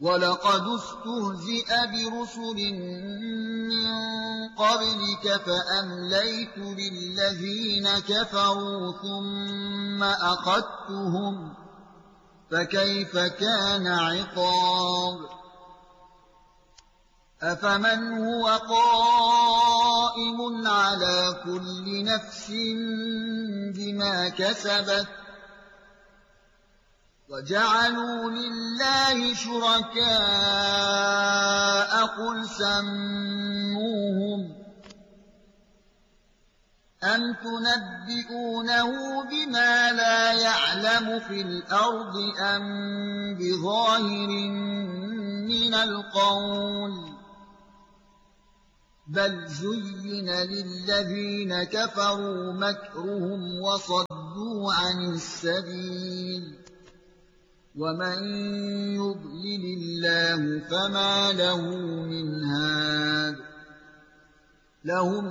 وَلَقَدِ اسْتُهْزِئَ بِرُسُلٍ مِّن قَبْلِكَ فَأَمْلَيْتُ لِلَّذِينَ كَفَرُوا ثُمَّ أَخَذْتُهُمْ فَكَيْفَ كَانَ عِقَابِ أَفَمَنْ هُوَ قَائِمٌ عَلَى كُلِّ نَفْسٍ بِمَا كَسَبَتْ وَجَعَلُوا لِلَّهِ شُرَكَاءَ قُلْ سَمُّوهُمْ أَمْ تُنَبِّئُونَهُ بِمَا لَا يَعْلَمُ فِي الْأَرْضِ أَمْ بِظَاهِرٍ مِّنَ الْقَوْلِ بَلْ زُيِّنَ لِلَّذِينَ كَفَرُوا مَكْرُهُمْ وَصَدُّوا عَنِ السَّبِيلِ وَمَن يُضْلِلِ اللَّهُ فَمَا لَهُ مِنْ هَادٍ لَهُمْ